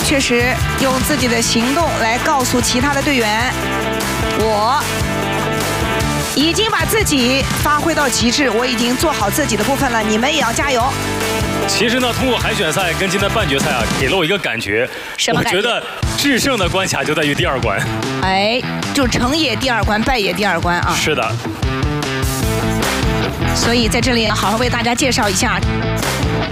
确实用自己的行动来告诉其他的队员，我已经把自己发挥到极致，我已经做好自己的部分了，你们也要加油。 其实呢，通过海选赛跟今天半决赛啊，给了我一个感觉， 什么感觉？ 我觉得制胜的关卡就在于第二关。 哎，就成也第二关，败也第二关啊。 是的。 所以在这里好好为大家介绍一下。